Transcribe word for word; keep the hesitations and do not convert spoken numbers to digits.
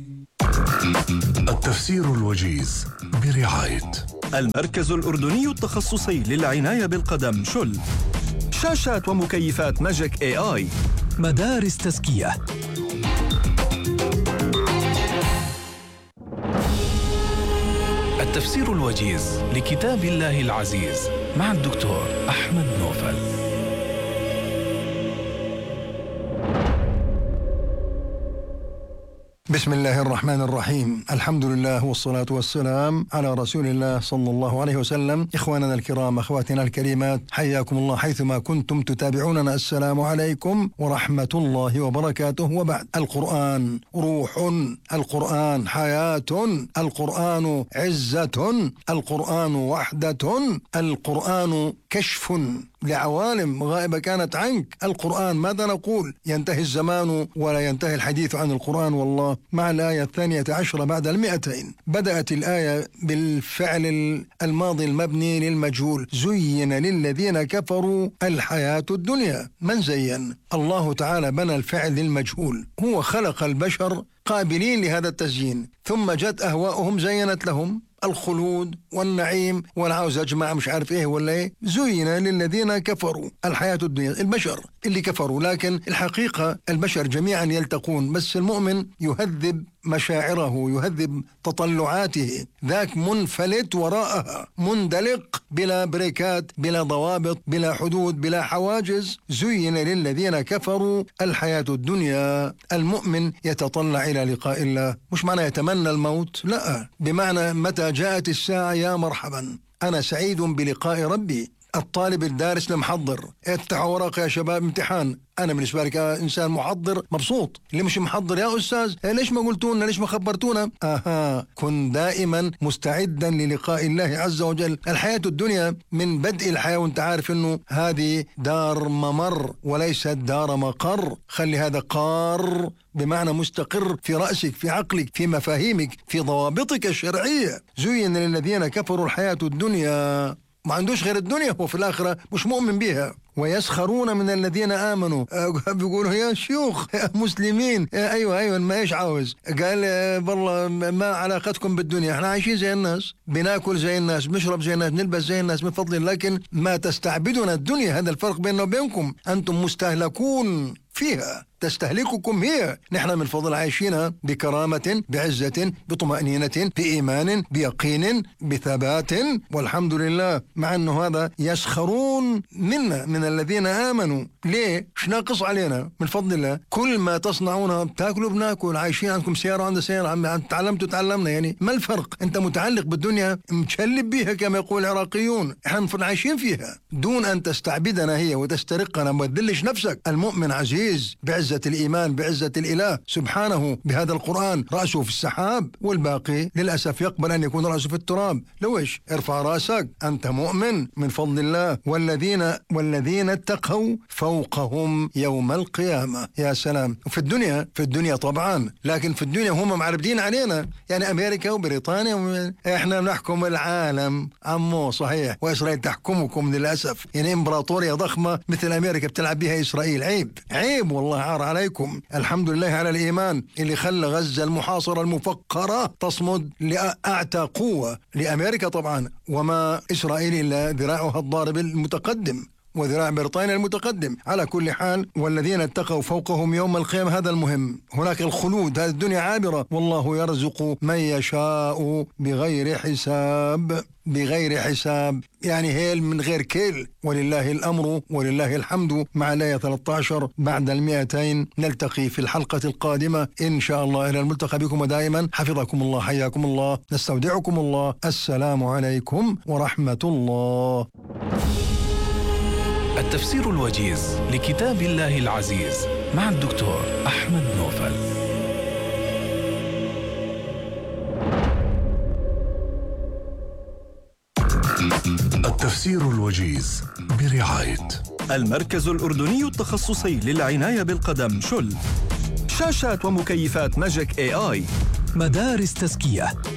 التفسير الوجيز برعاية المركز الأردني التخصصي للعناية بالقدم شل، شاشات ومكيفات ماجيك اي اي، مدارس تزكية. التفسير الوجيز لكتاب الله العزيز مع الدكتور أحمد نوفل. بسم الله الرحمن الرحيم، الحمد لله والصلاة والسلام على رسول الله صلى الله عليه وسلم. إخواننا الكرام، أخواتنا الكريمات، حياكم الله حيثما كنتم تتابعوننا. السلام عليكم ورحمة الله وبركاته. وبعد، القرآن روح، القرآن حياة، القرآن عزة، القرآن وحدة، القرآن كشف لعوالم غائبة كانت عنك. القرآن ماذا نقول؟ ينتهي الزمان ولا ينتهي الحديث عن القرآن والله. مع الآية الثانية عشرة بعد المئتين، بدأت الآية بالفعل الماضي المبني للمجهول: زين للذين كفروا الحياة الدنيا. من زين؟ الله تعالى بنى الفعل للمجهول، هو خلق البشر قابلين لهذا التزيين، ثم جت أهواؤهم زينت لهم الخلود والنعيم والعاوز أجمع مش عارف إيه ولا إيه. زين للذين كفروا الحياة الدنيا، البشر اللي كفروا، لكن الحقيقة البشر جميعا يلتقون، بس المؤمن يهذب مشاعره، يهذب تطلعاته، ذاك منفلت وراءها، مندلق بلا بريكات، بلا ضوابط، بلا حدود، بلا حواجز. زين للذين كفروا الحياة الدنيا. المؤمن يتطلع إلى لقاء الله، مش معنى يتمنى الموت، لا، بمعنى متى جاءت الساعة يا مرحبا، أنا سعيد بلقاء ربي. الطالب الدارس المحضر، افتحوا ورقة يا شباب امتحان، أنا بالنسبة لك إنسان محضر مبسوط. اللي مش محضر يا أستاذ ليش ما قلتونا، ليش ما خبرتونا؟ آها، كن دائما مستعدا للقاء الله عز وجل. الحياة الدنيا من بدء الحياة وانت عارف انه هذه دار ممر وليست دار مقر. خلي هذا قار بمعنى مستقر في رأسك، في عقلك، في مفاهيمك، في ضوابطك الشرعية. زين للذين كفروا الحياة الدنيا، ما عندوش غير الدنيا، هو في الآخرة مش مؤمن بها. ويسخرون من الذين آمنوا، بيقولوا يا شيوخ يا مسلمين، أيوة أيوة ما إيش عاوز؟ قال والله ما علاقتكم بالدنيا، احنا عايشين زي الناس، بناكل زي الناس، بنشرب زي الناس، بنلبس زي الناس من فضل، لكن ما تستعبدون الدنيا. هذا الفرق بيننا وبينكم، أنتم مستهلكون فيها، تستهلككم هي. نحن من فضل عايشين بكرامة، بعزة، بطمأنينة، بإيمان، بيقين، بثبات، والحمد لله. مع أنه هذا يسخرون منا من الذين آمنوا. ليه؟ مش ناقص علينا من فضل الله، كل ما تصنعونه بتاكلوا بناكل، عايشين عندكم سيارة عند سيارة، عم تعلمتوا تعلمنا، يعني ما الفرق؟ أنت متعلق بالدنيا متشلب بها كما يقول العراقيون، احنا عايشين فيها دون أن تستعبدنا هي وتسترقنا. ما تذلش نفسك. المؤمن عزيز بعزة الإيمان، بعزة الإله سبحانه، بهذا القرآن رأسه في السحاب، والباقي للأسف يقبل أن يكون رأسه في التراب. لويش؟ ارفع رأسك، أنت مؤمن من فضل الله. والذين والذين اتقوا فوقهم يوم القيامة. يا سلام. وفي الدنيا في الدنيا طبعا، لكن في الدنيا هم معربدين علينا، يعني أمريكا وبريطانيا و... احنا نحكم العالم عمو، صحيح، وإسرائيل تحكمكم للأسف، يعني إمبراطورية ضخمة مثل أمريكا بتلعب بها إسرائيل. عيب عيب والله، عار عليكم. الحمد لله على الإيمان اللي خلى غزة المحاصرة المفقرة تصمد لأعتى قوة لأمريكا طبعا، وما إسرائيل إلا ذراعها الضارب المتقدم وذراع بريطانيا المتقدم. على كل حال، والذين اتقوا فوقهم يوم القيامة، هذا المهم. هناك الخلود، هذه الدنيا عابرة، والله يرزق من يشاء بغير حساب. بغير حساب يعني هيل من غير كيل. ولله الأمر ولله الحمد. مع الآية ثلاثة عشر بعد المئتين. نلتقي في الحلقة القادمة إن شاء الله. إلى الملتقى بكم، ودائما حفظكم الله، حياكم الله، نستودعكم الله. السلام عليكم ورحمة الله. التفسير الوجيز لكتاب الله العزيز مع الدكتور أحمد نوفل. التفسير الوجيز برعاية المركز الأردني التخصصي للعناية بالقدم شل، شاشات ومكيفات ماجيك اي اي، مدارس تزكية.